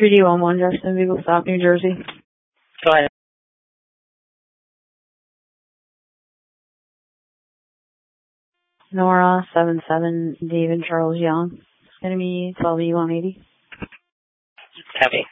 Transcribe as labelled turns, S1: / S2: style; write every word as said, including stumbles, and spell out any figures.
S1: three D one one, Justin, Beagle Stop, New Jersey.
S2: Go ahead.
S1: Nora, seven seven, David Charles Young. It's going to be twelve E one eighty.
S2: Copy.